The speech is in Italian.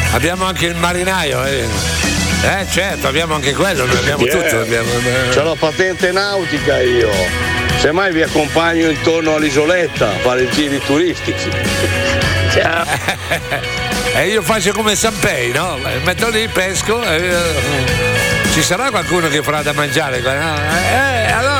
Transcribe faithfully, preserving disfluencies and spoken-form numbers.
abbiamo anche il marinaio, eh. Eh certo, abbiamo anche quello, noi abbiamo Yeah. tutto. Abbiamo... C'ho la patente nautica io. Semmai vi accompagno intorno all'isoletta a fare i giri turistici. Ciao. E io faccio come Sanpei, no? Metto lì, pesco e... Ci sarà qualcuno che farà da mangiare? No? Eh, allora